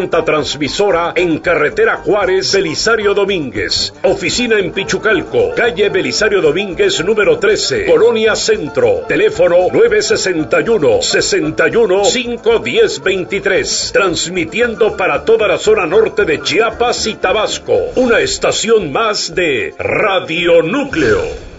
Transmisora en Carretera Juárez, Belisario Domínguez. Oficina en Pichucalco, calle Belisario Domínguez número 13, Colonia Centro. Teléfono 961-61-510-23. Transmitiendo para toda la zona norte de Chiapas y Tabasco. Una estación más de Radio Núcleo.